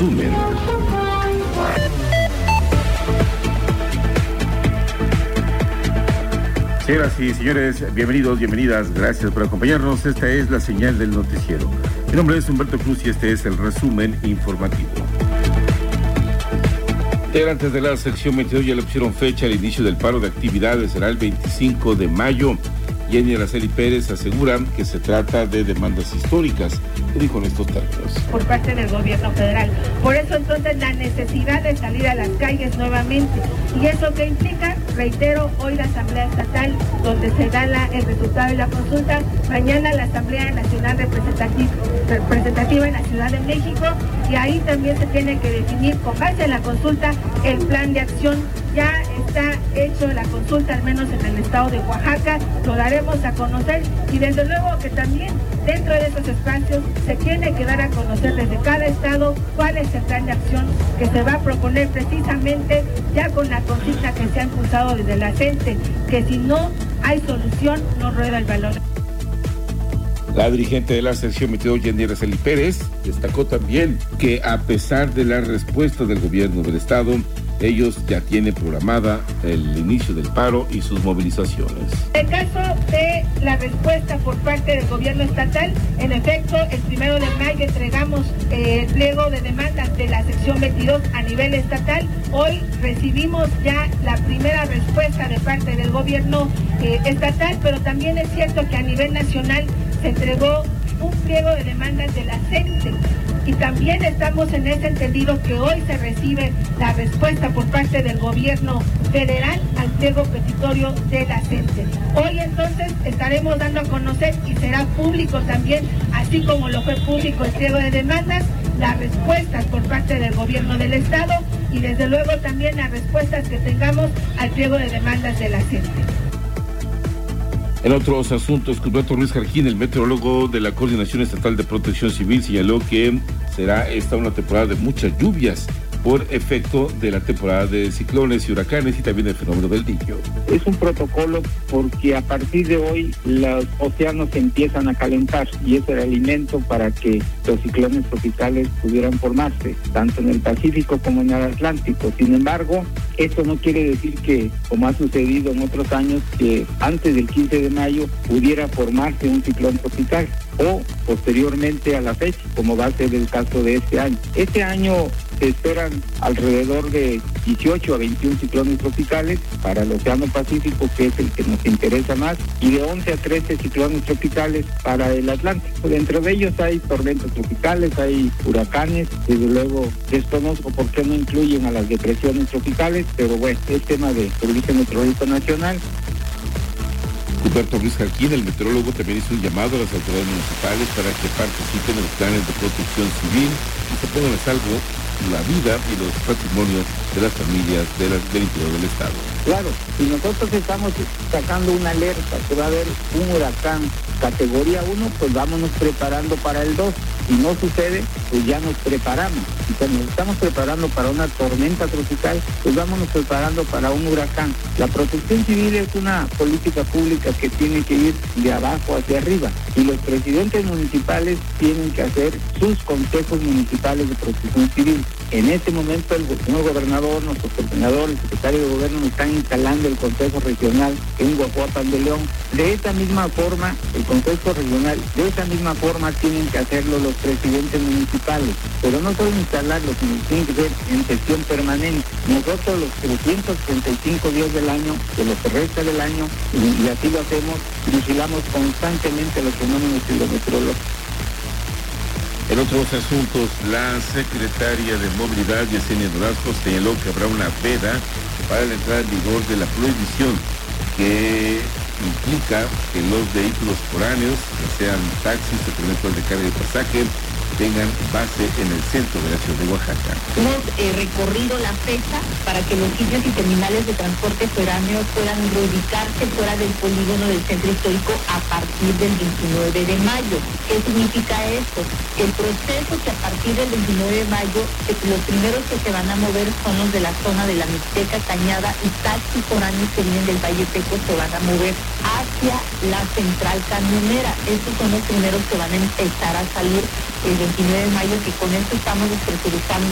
resumen. Señoras y señores, bienvenidos, bienvenidas, gracias por acompañarnos. Esta es la señal del noticiero. Mi nombre es Humberto Cruz y este es el resumen informativo. Integrantes de la sección 22 ya le pusieron fecha al inicio del paro de actividades, será el 25 de mayo. Jenny Araceli Pérez asegura que se trata de demandas históricas. ¿Qué dijo en estos términos? Por parte del gobierno federal. Por eso entonces la necesidad de salir a las calles nuevamente. ¿Y eso qué implica? Reitero, hoy la Asamblea Estatal, donde se da el resultado de la consulta, mañana la Asamblea Nacional Representativa en la Ciudad de México, y ahí también se tiene que definir con base en la consulta el plan de acción. Ya está hecho la consulta, al menos en el estado de Oaxaca, lo daremos a conocer, y desde luego que también dentro de esos espacios se tiene que dar a conocer desde cada estado cuál es el plan de acción que se va a proponer precisamente ya con la consigna que se ha impulsado desde la CENTE, que si no hay solución no rueda el balón. La dirigente de la sección 22, Jenny Araceli Pérez, destacó también que a pesar de la respuesta del gobierno del estado, ellos ya tienen programada el inicio del paro y sus movilizaciones. En el caso de la respuesta por parte del gobierno estatal, en efecto, el 1 de mayo entregamos el pliego de demandas de la sección 22 a nivel estatal. Hoy recibimos ya la primera respuesta de parte del gobierno estatal, pero también es cierto que a nivel nacional se entregó un pliego de demandas de la CENTE. Y también estamos en ese entendido que hoy se recibe la respuesta por parte del gobierno federal al pliego petitorio de la CENTE. Hoy entonces estaremos dando a conocer, y será público también, así como lo fue público el pliego de demandas, las respuestas por parte del gobierno del estado y desde luego también las respuestas que tengamos al pliego de demandas de la CENTE. En otros asuntos, Cuthberto Ruiz Jarquín, el meteorólogo de la Coordinación Estatal de Protección Civil, señaló que será esta una temporada de muchas lluvias por efecto de la temporada de ciclones y huracanes y también el fenómeno del Niño. Es un protocolo porque a partir de hoy los océanos empiezan a calentar y es el alimento para que los ciclones tropicales pudieran formarse, tanto en el Pacífico como en el Atlántico. Sin embargo, esto no quiere decir que, como ha sucedido en otros años, que antes del 15 de mayo pudiera formarse un ciclón tropical o posteriormente a la fecha, como va a ser el caso de este año. Este año se esperan alrededor de 18 a 21 ciclones tropicales para el Océano Pacífico, que es el que nos interesa más, y de 11 a 13 ciclones tropicales para el Atlántico. Dentro de ellos hay tormentas tropicales, hay huracanes, desde luego desconozco por qué no incluyen a las depresiones tropicales, pero bueno, es tema de Servicio Meteorológico Nacional. Cuthberto Ruiz Jarquín, el meteorólogo, también hizo un llamado a las autoridades municipales para que participen en los planes de protección civil y se pongan a salvo la vida y los patrimonios de las familias del interior del estado. Claro, si nosotros estamos sacando una alerta que va a haber un huracán categoría 1, pues vámonos preparando para el 2. Si no sucede, pues ya nos preparamos. Y cuando nos estamos preparando para una tormenta tropical, pues vámonos preparando para un huracán. La protección civil es una política pública que tiene que ir de abajo hacia arriba. Y los presidentes municipales tienen que hacer sus consejos municipales de protección civil. En este momento el señor gobernador, nuestro coordinador, el secretario de gobierno están instalando el Consejo Regional en Guajuapan de León. De esa misma forma, el Consejo Regional, de esa misma forma tienen que hacerlo los presidentes municipales. Pero no solo instalarlos, sino tienen que ser en sesión permanente. Nosotros los 365 días del año, de lo que resta del año, y así lo hacemos, vigilamos constantemente los fenómenos hidrometeorológicos. En otros asuntos, la secretaria de Movilidad, Yesenia Nolasco, señaló que habrá una veda para la entrada en vigor de la prohibición que implica que los vehículos foráneos, ya sean taxis o camionetas de carga y pasaje, tengan base en el centro de la ciudad de Oaxaca. Hemos recorrido la fecha para que los sitios y terminales de transporte foráneo puedan reubicarse fuera del polígono del centro histórico a partir del 29 de mayo. ¿Qué significa esto? El proceso que a partir del 29 de mayo, los primeros que se van a mover son los de la zona de la Mixteca, Cañada, y taxis foráneos que vienen del Valle Teco se van a mover hacia la central camionera. Estos son los primeros que van a empezar a salir el 29 de mayo, que con esto estamos despresurizando